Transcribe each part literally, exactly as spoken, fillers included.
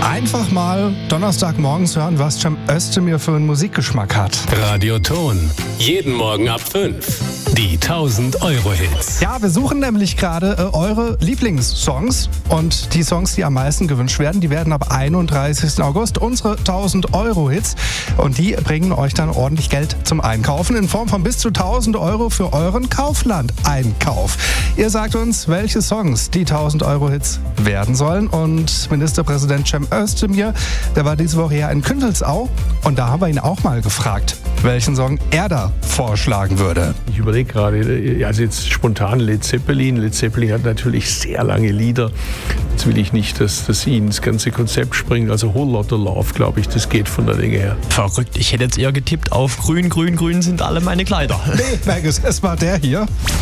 Einfach mal Donnerstagmorgens hören, was Cem Özdemir für einen Musikgeschmack hat. Radioton. Jeden Morgen ab fünf. Die tausend Euro Hits. Ja, wir suchen nämlich gerade äh, eure Lieblingssongs und die Songs, die am meisten gewünscht werden, die werden ab einunddreißigsten August unsere tausend Euro Hits und die bringen euch dann ordentlich Geld zum Einkaufen in Form von bis zu tausend Euro für euren Kaufland-Einkauf. Ihr sagt uns, welche Songs die tausend Euro Hits werden sollen und Ministerpräsident Cem Özdemir, der war diese Woche ja in Kündelsau und da haben wir ihn auch mal gefragt, welchen Song er da vorschlagen würde. Ich überlege gerade, also jetzt spontan Led Zeppelin. Led Zeppelin hat natürlich sehr lange Lieder. Jetzt will ich nicht, dass, dass sie ins ganze Konzept springt. Also Whole Lotta Love, glaube ich, das geht von der Länge her. Verrückt, ich hätte jetzt eher getippt auf Grün, Grün, Grün sind alle meine Kleider. Nee, Magus, es war der hier.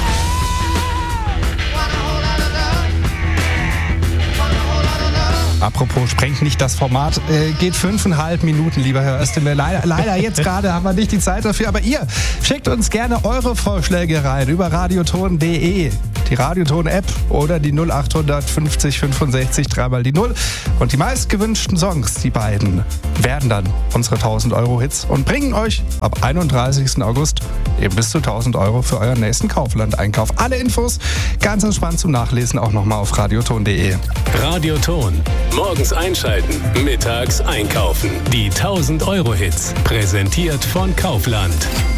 Apropos, sprengt nicht das Format, äh, geht fünfeinhalb Minuten, lieber Herr Özdemir. Leider, leider jetzt gerade haben wir nicht die Zeit dafür, aber ihr schickt uns gerne eure Vorschläge rein über radioton punkt de, die Radioton-App oder die null acht fünfzig fünfundsechzig dreimal die null. Und die meistgewünschten Songs, die beiden, werden dann unsere tausend Euro Hits und bringen euch ab einunddreißigsten August eben bis zu tausend Euro für euren nächsten Kaufland-Einkauf. Alle Infos ganz entspannt zum Nachlesen auch nochmal auf radioton punkt de. Radioton. Morgens einschalten, mittags einkaufen. Die tausend Euro Hits. Präsentiert von Kaufland.